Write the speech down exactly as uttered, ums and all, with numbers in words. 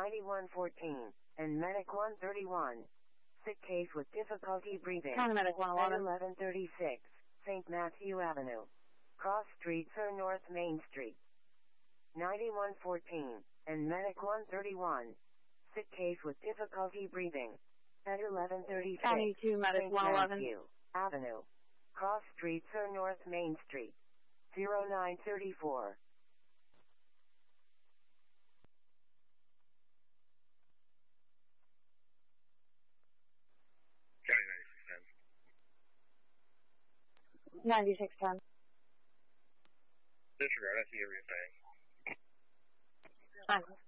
ninety-one fourteen, and Medic one thirty-one. Sick case with difficulty breathing. Paramedic one At eleven. eleven thirty-six, Saint Matthew Avenue. Cross Street, Sir North Main Street. ninety-one fourteen, and Medic one thirty-one. Sick case with difficulty breathing. At eleven thirty-six, County two, Medic Saint one eleven. Matthew Avenue. Cross Street, Sir North Main Street. zero nine thirty-four. County ninety-six ten. ninety-six ten. Disregard, I see everything. Fine.